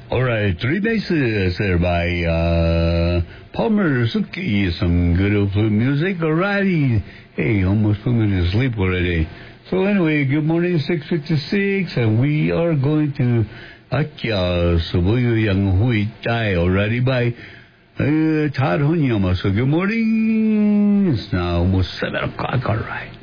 All right, three bases there by Palmer Suki. Some good music. Alrighty. Hey, almost put me to sleep already. So anyway, good morning, 6:56, and we are going to Akya Subuyu Yang Hui Tai already by Todd Hunyama. So good morning. It's now almost 7 o'clock. All right.